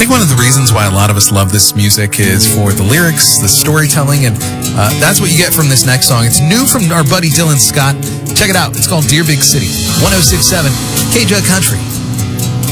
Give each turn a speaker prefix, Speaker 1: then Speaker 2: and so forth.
Speaker 1: think one of the reasons why a lot of us love this music is for the lyrics, the storytelling, and that's what you get from this next song. It's new from our buddy Dylan Scott. Check it out. It's called Dear Big City. 106.7 KJUG Country.